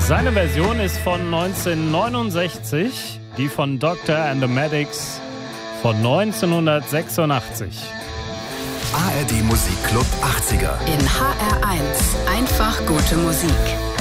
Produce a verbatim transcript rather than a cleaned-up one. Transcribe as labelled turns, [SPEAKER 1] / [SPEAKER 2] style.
[SPEAKER 1] Seine Version ist von neunzehnhundertneunundsechzig, die von Doctor and the Medics von neunzehnhundertsechsundachtzig.
[SPEAKER 2] A R D Musikclub achtziger.
[SPEAKER 3] In H R eins. Einfach gute Musik.